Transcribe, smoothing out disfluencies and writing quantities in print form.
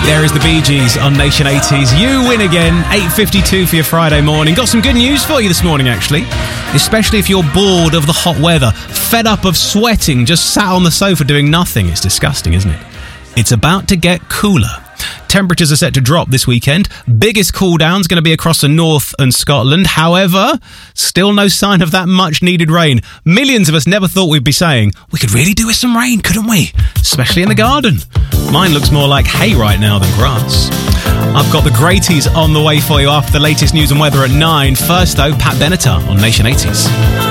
There is the Bee Gees on Nation 80s. You win again, 8:52 for your Friday morning. Got some good news for you this morning, actually. Especially if you're bored of the hot weather, fed up of sweating, just sat on the sofa doing nothing. It's disgusting, isn't it? It's about to get cooler. Temperatures are set to drop this weekend. Biggest cool down's going to be across the north and Scotland. However, still no sign of that much needed rain. Millions of us never thought we'd be saying, we could really do with some rain, couldn't we? Especially in the garden. Mine looks more like hay right now than grass. I've got the Greaties on the way for you after the latest news and weather at 9. First though, Pat Benatar on Nation 80s.